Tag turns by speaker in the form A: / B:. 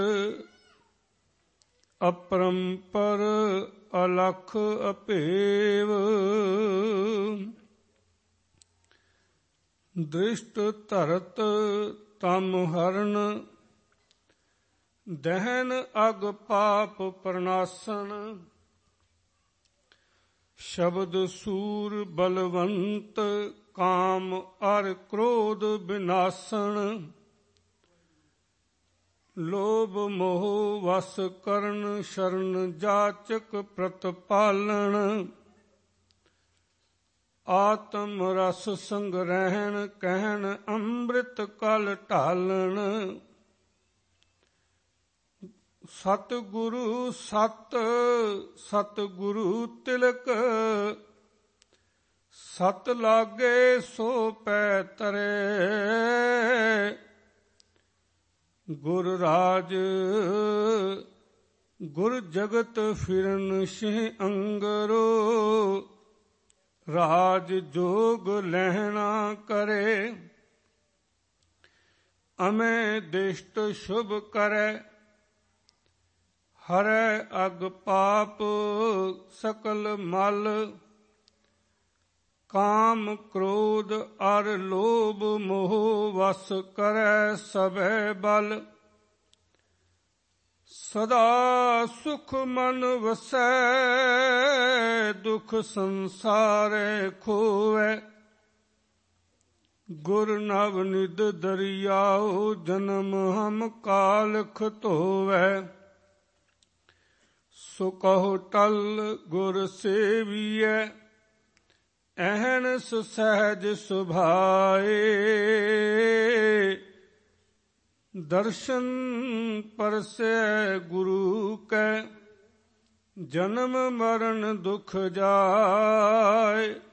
A: ਅਪਰੰਪਰ ਅਲਖ ਅਭੇਵ। ਦ੍ਰਿਸ਼ਟ ਧਰਤ ਤਮ ਹਰਨ, ਦਹਿਨ ਅਗ ਪਾਪ ਪ੍ਰਨਾਸਨ। ਸ਼ਬਦ ਸੂਰ ਬਲਵੰਤ, ਕਾਮ ਅਰ ਕ੍ਰੋਧ ਵਿਨਾਸਨ। ਲੋਭ ਮੋਹ ਵਸ ਕਰਨ, ਸ਼ਰਨ ਜਾਚਕ ਪ੍ਰਤਪਾਲਨ। ਆਤਮ ਰਸ ਸੰਗ੍ਰਹਿਣ, ਕਹਿਣ ਅੰਮ੍ਰਿਤ ਕਲ ਢਾਲਣ। ਸਤਿਗੁਰੂ ਸਤ ਸਤਿਗੁਰੂ ਤਿਲਕ, ਸਤ ਲਾਗੇ ਸੋ ਪੈ ਤਰੇ। ਗੁਰ ਰਾਜ ਗੁਰ ਜਗਤ ਫਿਰਨ ਸਿਹ ਅੰਗਰੋ। ਰਾਜ ਜੋਗ ਲਹਿਣਾ ਕਰੇ, ਅਮੇ ਦਿਸ਼ਟ ਸ਼ੁਭ ਕਰੈ। ਹਰੈ ਅਗ ਪਾਪ ਸਕਲ ਮਲ, ਕਾਮ ਕ੍ਰੋਧ ਅਰ ਲੋਭ ਮੋਹ ਵਸ ਕਰੈ ਸਭੈ ਬਲ। ਸਦਾ ਸੁਖ ਮਨ ਵਸੈ, ਦੁਖ ਸੰਸਾਰੈ ਖੋਵੈ। ਗੁਰ ਨਵਨਿਧ ਦਰਿਆਉ, ਜਨਮ ਹਮ ਕਾਲਖ ਧੋਵੈ। ਸੋ ਕਹੋ ਟਲ ਗੁਰ ਸੇਵੀਐ, ਅਹਨਿਸ ਸਹਿਜ ਸੁਭਾਏ। ਦਰਸ਼ਨ ਪਰਸੈ ਗੁਰੂ ਕੈ, ਜਨਮ ਮਰਨ ਦੁਖ ਜਾਏ।